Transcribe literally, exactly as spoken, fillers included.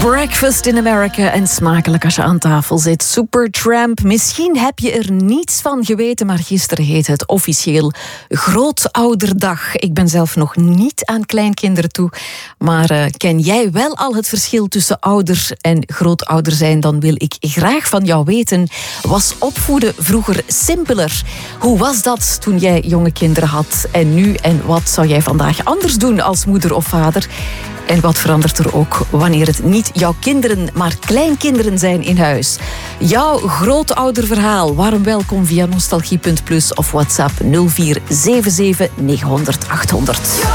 Breakfast in America en smakelijk als je aan tafel zit. Supertramp, misschien heb je er niets van geweten, maar gisteren heet het officieel Grootouderdag. Ik ben zelf nog niet aan kleinkinderen toe, maar uh, ken jij wel al het verschil tussen ouder en grootouder zijn? Dan wil ik graag van jou weten, was opvoeden vroeger simpeler? Hoe was dat toen jij jonge kinderen had? En nu, en wat zou jij vandaag anders doen als moeder of vader? En wat verandert er ook wanneer het niet jouw kinderen, maar kleinkinderen zijn in huis? Jouw grootouderverhaal, warm welkom via nostalgie punt plus of WhatsApp nul vier zeven zeven negen honderd achthonderd.